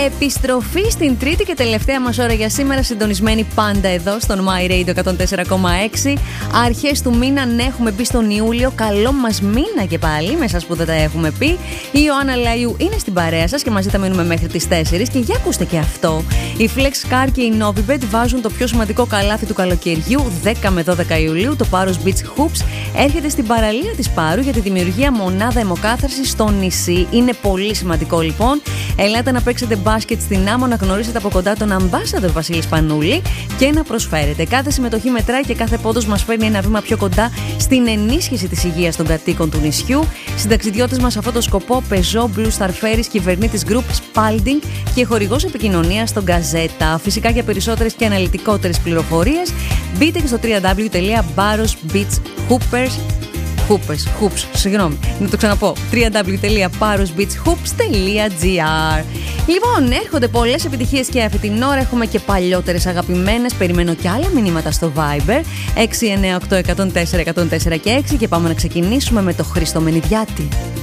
Επιστροφή στην τρίτη και τελευταία μας ώρα για σήμερα, συντονισμένη πάντα εδώ στον My Radio 104,6. Αρχές του μήνα, ναι, έχουμε μπει στον Ιούλιο. Καλό μας μήνα και πάλι, με εσάς που δεν τα έχουμε πει. Η Ιωάννα Λαϊού είναι στην παρέα σας και μαζί θα μείνουμε μέχρι τις 4. Και για ακούστε και αυτό. Η Flex Car και η Novibet βάζουν το πιο σημαντικό καλάθι του καλοκαιριού. 10 με 12 Ιουλίου το Paros Beach Hoops έρχεται στην παραλία της Πάρου για τη δημιουργία μονάδα αιμοκάθαρσης στο νησί. Είναι πολύ σημαντικό λοιπόν. Ελάτε να παίξετε μπάσκετ στην άμμο, να γνωρίσετε από κοντά τον Ambassador Βασίλη Σπανούλη και να προσφέρετε. Κάθε συμμετοχή μετράει και κάθε πόντος μας φέρνει ένα βήμα πιο κοντά στην ενίσχυση της υγείας των κατοίκων του νησιού. Συνταξιδιώτες μας σε αυτό το σκοπό, Peugeot, Blue Star Ferries, κυβερνήτης Group, Spalding και χορηγός επικοινωνίας στον Gazeta. Φυσικά για περισσότερες και αναλυτικότερες πληροφορίες μπείτε και στο www.parosbeachhoops, να το ξαναπώ, www.parosbeachhoops.gr. Λοιπόν, έρχονται πολλές επιτυχίες και αυτή την ώρα. Έχουμε και παλιότερες αγαπημένες. Περιμένω και άλλα μηνύματα στο Viber 698 104 104 και 6 και πάμε να ξεκινήσουμε με το Χρήστο Μενιδιάτη.